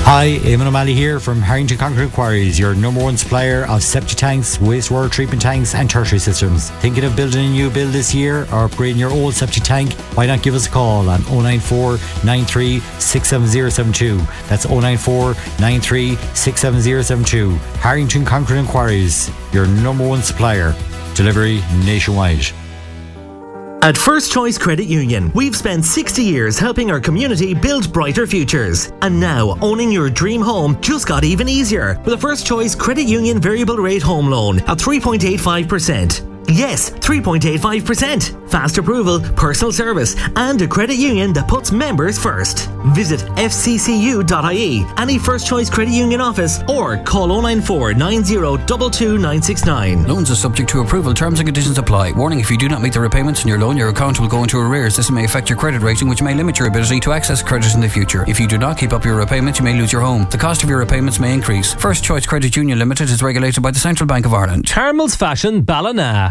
Hi, Eamon O'Malley here from Harrington Concrete Quarries, your number one supplier of septic tanks, wastewater treatment tanks and tertiary systems. Thinking of building a new build this year or upgrading your old septic tank? Why not give us a call on 094 93 67072. That's 094 93 67072. Harrington Concrete Quarries, your number one supplier. Delivery nationwide. At First Choice Credit Union, we've spent 60 years helping our community build brighter futures. And now, owning your dream home just got even easier with a First Choice Credit Union variable rate home loan at 3.85%. Yes, 3.85%. Fast approval, personal service, and a credit union that puts members first. Visit fccu.ie, any First Choice Credit Union office, or call 094 9022 969. Loans are subject to approval. Terms and conditions apply. Warning: if you do not meet the repayments on your loan, your account will go into arrears. This may affect your credit rating, which may limit your ability to access credit in the future. If you do not keep up your repayments, you may lose your home. The cost of your repayments may increase. First Choice Credit Union Limited is regulated by the Central Bank of Ireland. Carmel's Fashion Ballina.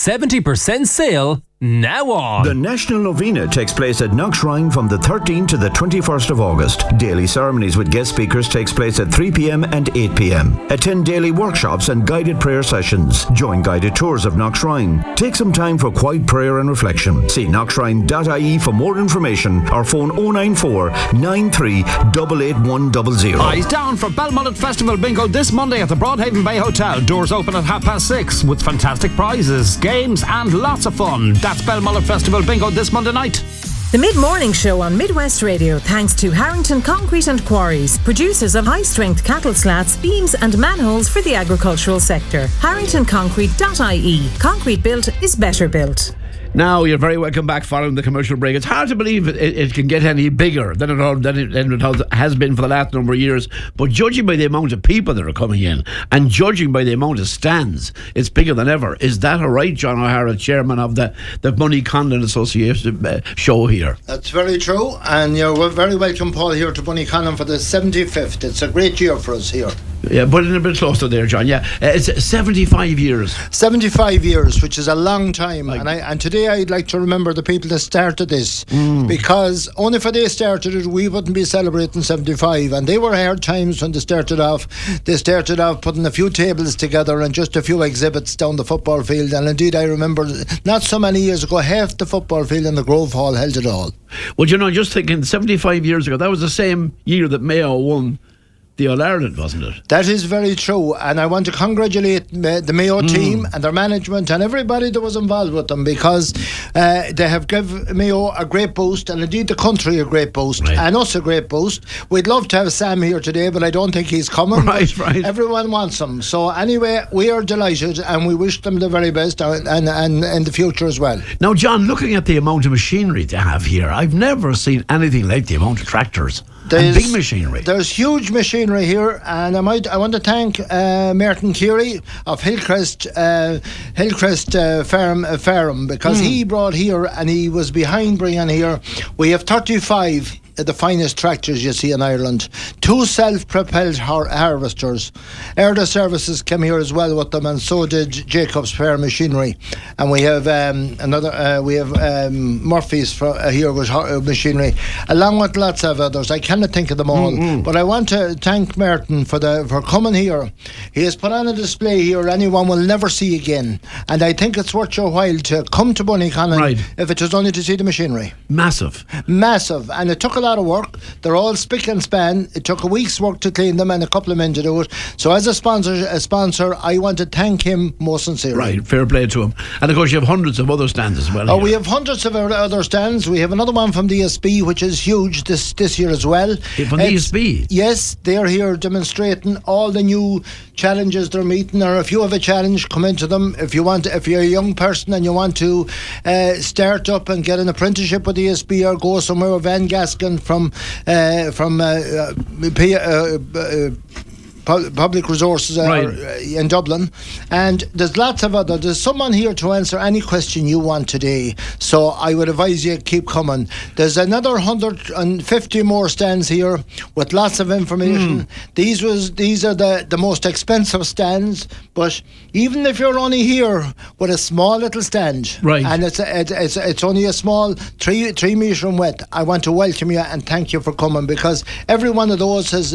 70% sale now on. The National Novena takes place at Knockshrine from the 13th to the 21st of August. Daily ceremonies with guest speakers takes place at 3 p.m. and 8 p.m. Attend daily workshops and guided prayer sessions. Join guided tours of Knockshrine. Take some time for quiet prayer and reflection. See knockshrine.ie for more information or phone 094 93 88100. Eyes down for Belmullet Festival Bingo this Monday at the Broadhaven Bay Hotel. Doors open at 6:30 with fantastic prizes, games and lots of fun. That's Belmullet Festival Bingo this Monday night. The mid-morning show on Midwest Radio, thanks to Harrington Concrete and Quarries, producers of high-strength cattle slats, beams and manholes for the agricultural sector. HarringtonConcrete.ie. Concrete built is better built. Now, you're very welcome back following the commercial break. It's hard to believe it can get any bigger than it has been for the last number of years. But judging by the amount of people that are coming in and judging by the amount of stands, it's bigger than ever. Is that all right, John O'Hara, chairman of the Money Conlon Association show here? That's very true. And you're very welcome, Paul, here to Money Conlon for the 75th. It's a great year for us here. Yeah, put it a bit closer there, John. Yeah, it's 75 years. 75 years, which is a long time. And today I'd like to remember the people that started this, because only if they started it, we wouldn't be celebrating 75. And they were hard times when they started off. They started off putting a few tables together and just a few exhibits down the football field. And indeed, I remember not so many years ago, half the football field in the Grove Hall held it all. Well, you know, just thinking 75 years ago, that was the same year that Mayo won the All-Ireland, wasn't it? That is very true, and I want to congratulate the Mayo team and their management and everybody that was involved with them, because they have given Mayo a great boost, and indeed the country a great boost, and us a great boost. We'd love to have Sam here today, but I don't think he's coming. Right. Everyone wants him. So anyway, we are delighted, and we wish them the very best, and in the future as well. Now, John, looking at the amount of machinery they have here, I've never seen anything like the amount of tractors. And big machinery. There's huge machinery here, and I want to thank Merton Keary of Hillcrest Farm, because he brought here, and he was behind bringing here. We have 35 the finest tractors you see in Ireland, 2 self-propelled harvesters. Erda Services came here as well with them, and so did Jacobs Fair Machinery. And we have Murphy's here with machinery, along with lots of others. I cannot think of them all, but I want to thank Merton for coming here. He has put on a display here anyone will never see again, and I think it's worth your while to come to Bunnyconnon, if it was only to see the machinery. Massive, and it took a lot of work. They're all spick and span. It took a week's work to clean them and a couple of men to do it. So as a sponsor, I want to thank him most sincerely. Right, fair play to him. And of course you have hundreds of other stands as well. We have hundreds of other stands. We have another one from the ESB, which is huge this year as well. From the ESB? Yes, they're here demonstrating all the new challenges they're meeting, or if you have a challenge, come into them. If you're a young person and you want to start up and get an apprenticeship with the ESB, or go somewhere with Van Gaskin from Public Resources in Dublin, and there's lots of other. There's someone here to answer any question you want today, so I would advise you keep coming. There's another 150 more stands here with lots of information. These are the most expensive stands, but even if you're only here with a small little stand, and it's only a small 3 metre in width, I want to welcome you and thank you for coming, because every one of those has